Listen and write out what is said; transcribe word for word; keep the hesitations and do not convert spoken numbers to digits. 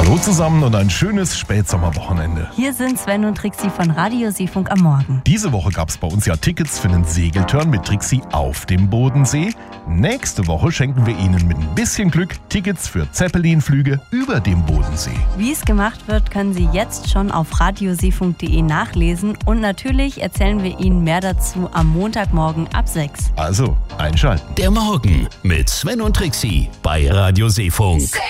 Hallo zusammen und ein schönes Spätsommerwochenende. Hier sind Sven und Trixi von Radio Seefunk am Morgen. Diese Woche gab es bei uns ja Tickets für einen Segeltörn mit Trixi auf dem Bodensee. Nächste Woche schenken wir Ihnen mit ein bisschen Glück Tickets für Zeppelin-Flüge über dem Bodensee. Wie es gemacht wird, können Sie jetzt schon auf radioseefunk punkt de nachlesen. Und natürlich erzählen wir Ihnen mehr dazu am Montagmorgen ab sechs. Also, einschalten. Der Morgen mit Sven und Trixi bei Radio Seefunk.